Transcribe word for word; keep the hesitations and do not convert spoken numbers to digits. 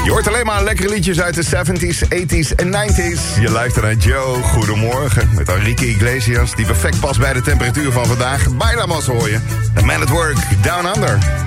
Je hoort alleen maar lekkere liedjes uit de zeventies, tachtiger en negentiger. Je luistert naar Joe, goedemorgen. Met Enrique Iglesias, die perfect past bij de temperatuur van vandaag. Bijna mas hoor je. The Man at Work, Down Under.